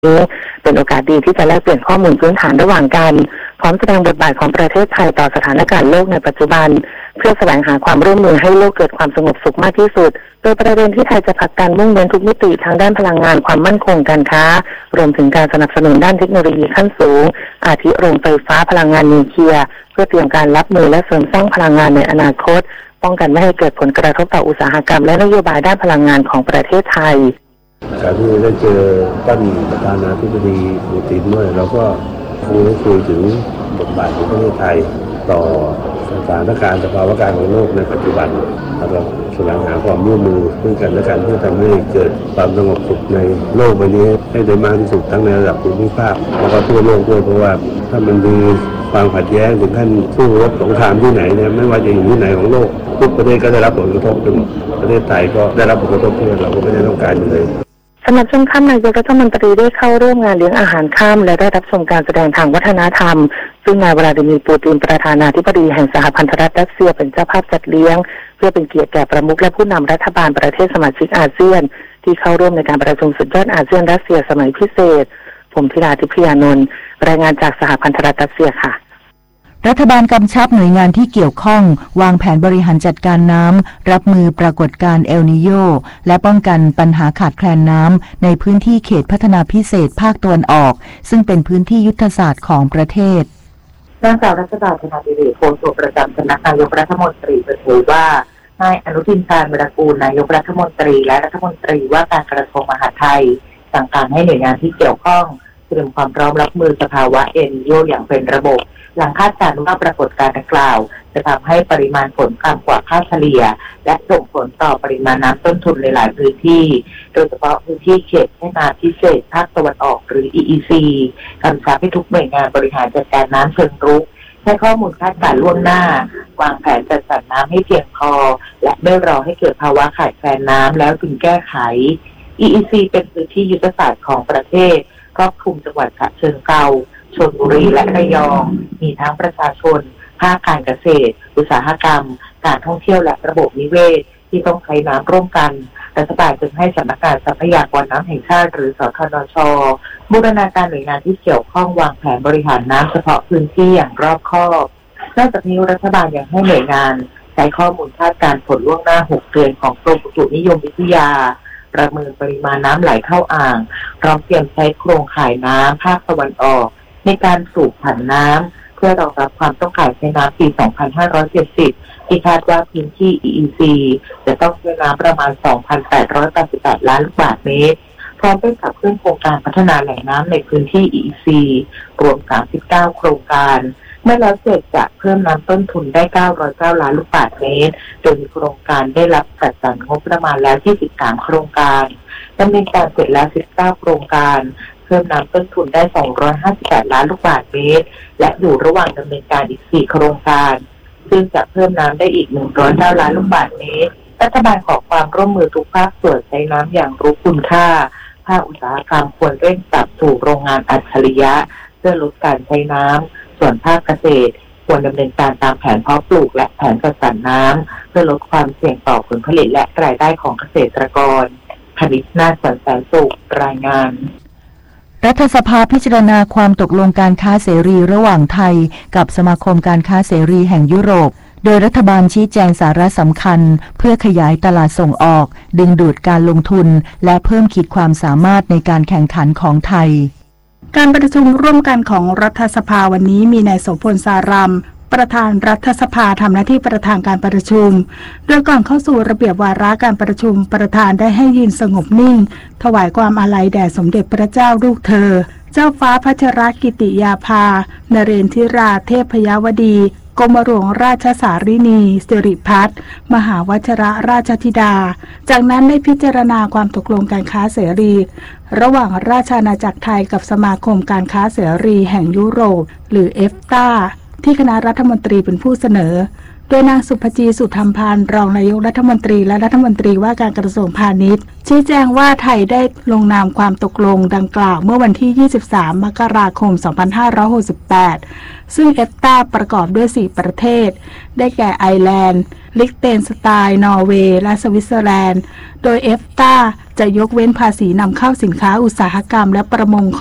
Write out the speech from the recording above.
นี้เป็นโอกาสดีที่จะแลกเปลี่ยนข้อมูลพื้นฐานระหว่างกันพร้อมแสดงบทบาทของประเทศไทยต่อสถานการณ์โลกในปัจจุบันเพื่อแสวงหาความร่วมมือให้โลกเกิดความสงบสุขมากที่สุดโดยประเด็นที่ไทยจะผลักดันมุ่งเน้นทุกมิติทางด้านพลังงานความมั่นคงการค้ารวมถึงการสนับสนุนด้านเทคโนโลยีขั้นสูงอาทิโรงไฟฟ้าพลังงานนิวเคลียร์เพื่อเตรียมการรับมือและเสริมสร้างพลังงานในอนาคตป้องกันไม่ให้เกิดผลกระทบต่ออุตสาหกรรมและนโยบายด้านพลังงานของประเทศไทยการที่ได้เจอท่านประธานาธิบดีปูตินด้วยเราก็คงได้คุยถึงบทบาทของประเทศไทยต่อสถานการณ์สภาวะการของโลกในปัจจุบันเราแสวงหาความร่วมมือด้วยกันและกันเพื่อทำให้เกิดความสงบสุขในโลกใบนี้ให้ได้มากที่สุดทั้งในระดับภูมิภาคแล้วก็ทั่วโลกด้วยเพราะว่าถ้ามันมีความขัดแย้งถึงขั้นสู้รบสงครามที่ไหนเนี่ยไม่ว่าจะอยู่ที่ไหนของโลกทุกประเทศก็ได้รับผลกระทบทั้งหมดประเทศไทยก็ได้รับผลกระทบด้วยเราก็ไม่ได้ต้องการเลยสำหรับช่วงค่ำนายกรัฐมนตรีได้เข้าร่วมงานเลี้ยงอาหารค่ำและได้รับชมการแสดงทางวัฒนธรรมซึ่งนายวลาดิมีร์ปูตินประธานาธิบดีแห่งสหพันธรัฐรัสเซียเป็นเจ้าภาพจัดเลี้ยงเพื่อเป็นเกียรติแก่ประมุขและผู้นำรัฐบาลประเทศสมาชิกอาเซียนที่เข้าร่วมในการประชุมสุดยอดอาเซียนรัสเซียสมัยพิเศษผมธิดาทิพยานนท์รายงานจากสหพันธรัฐรัสเซียค่ะรัฐบาลกำชับหน่วยงานที่เกี่ยวข้องวางแผนบริหารจัดการน้ำรับมือปรากฏการณ์เอลนีโญและป้องกันปัญหาขาดแคลนน้ำในพื้นที่เขตพัฒนาพิเศษภาคตะวันออกซึ่งเป็นพื้นที่ยุทธศาสตร์ของประเทศนางสาวรัชดาธนาดิเรกโฆษกประจำสำนักนายกรัฐมนตรีเปิดเผยว่านายอนุทิน ชาญวิรากูลนายกรัฐมนตรีและรัฐมนตรีว่าการกระทรวงมหาดไทยสั่งการให้หน่วยงานที่เกี่ยวข้องเตรียมความพร้อมรับมือสภาวะเอลนีโญอย่างเป็นระบบหลังคาดการณ์ว่าปรากฏการณ์ดังกล่าวจะทำให้ปริมาณฝนต่ำกว่าค่าเฉลี่ยและส่งผลต่อปริมาณน้ำต้นทุนในหลายพื้นที่โดยเฉพาะพื้นที่เขตพัฒนาพิเศษภาคตะวันออกหรือ EEC กำชับให้ทุกหน่วยงานบริหารจัดการน้ำเชิงรุกใช้ข้อมูลคาดการณ์ล่วงหน้าวางแผนจัดสรรน้ำให้เพียงพอและไม่รอให้เกิดภาวะขาดแคลนน้ำแล้วจึงแก้ไข EEC เป็นพื้นที่ยุทธศาสตร์ของประเทศครอบคลุมจังหวัดฉะเชิงเทราชลบุรีและระยองมีทั้งประชาชนภาคการเกษตรอุตสาหกรรมการท่องเที่ยวและระบบนิเวศที่ต้องใช้น้ำร่วมกันรัฐบาลจึงให้สำนักงานทรัพยากรน้ำแห่งชาติหรือสทนช.บูรณาการหน่วยงานที่เกี่ยวข้องวางแผนบริหารน้ำเฉพาะพื้นที่อย่างรอบคอบนอกจากนี้รัฐบาลยังให้หน่วยงานใช้ข้อมูลคาดการณ์ฝนล่วงหน้า6 เดือนของกรมอุตุนิยมวิทยาประเมินปริมาณน้ำไหลเข้าอ่างพร้อมเตรียมใช้โครงข่ายน้ำภาคตะวันออกในการสูบผันน้ำเพื่อรองรับความต้องการใช้น้ำปี 2570 ที่คาดว่าพื้นที่ EEC จะต้องใช้น้ำประมาณ 2,888 ล้านลูกบาศก์เมตรพร้อมด้วยขับเคลื่อนโครงการพัฒนาแหล่งน้ำในพื้นที่ EEC รวม 39 โครงการเมื่อแล้วเสร็จจะเพิ่มน้ำต้นทุนได้ 909 ล้านลูกบาศก์เมตรโดยมีโครงการได้รับจัดสรรงบประมาณแล้วที่ 13 โครงการดำเนินการเสร็จแล้ว 19 โครงการเพิ่มน้ำต้นทุนได้ 258 ล้านลูกบาศก์เมตรและอยู่ระหว่างดำเนินการอีก 4 โครงการซึ่งจะเพิ่มน้ำได้อีก 109 ล้านลูกบาศก์เมตรรัฐบาลขอความร่วมมือทุกภาคส่วนใช้น้ำอย่างรู้คุณค่าภาคอุตสาหกรรมควรเร่งปรับสู่โรงงานอัจฉริยะเพื่อลดการใช้น้ำส่วนภาคเกษตรควรดำเนินการตามแผนเพาะปลูกและแผนจัดสรรน้ำเพื่อลดความเสี่ยงต่อผลผลิตและรายได้ของเกษตรกรพนิษฐ์ นาฏ แสนสุขรายงานรัฐสภาพิจารณาความตกลงการค้าเสรีระหว่างไทยกับสมาคมการค้าเสรีแห่งยุโรปโดยรัฐบาลชี้แจงสาระสำคัญเพื่อขยายตลาดส่งออกดึงดูดการลงทุนและเพิ่มขีดความสามารถในการแข่งขันของไทยการประชุมร่วมกันของรัฐสภาวันนี้มีนายโสพล สารัมประธานรัฐสภาทำหน้าที่ประธานการประชุมโดยก่อนเข้าสู่ระเบียบวาระการประชุมประธานได้ให้ยืนสงบนิ่งถวายความอาลัยแด่สมเด็จพระเจ้าลูกเธอเจ้าฟ้าพัชรกิติยาภานเรนทิราเทพยวดีกรมหลวงราชสารินีสิริพัฒน์มหาวชิรราชธิดาจากนั้นได้พิจารณาความตกลงการค้าเสรีระหว่างราชอาณาจักรไทยกับสมาคมการค้าเสรีแห่งยุโรปหรือเอฟตาที่คณะรัฐมนตรีเป็นผู้เสนอโดยนางสุภจีสุธรรมพันธ์รองนายกรัฐมนตรีและรัฐมนตรีว่าการกระทรวงพาณิชย์ชี้แจงว่าไทยได้ลงนามความตกลงดังกล่าวเมื่อวันที่ 23 มกราคม 2568 ซึ่งเอฟตาประกอบด้วย 4 ประเทศได้แก่ไอร์แลนด์ลิกเทนสไตน์นอร์เวย์และสวิตเซอร์แลนด์โดยเอฟตาจะยกเว้นภาษีนำเข้าสินค้าอุตสาหกรรมและประมง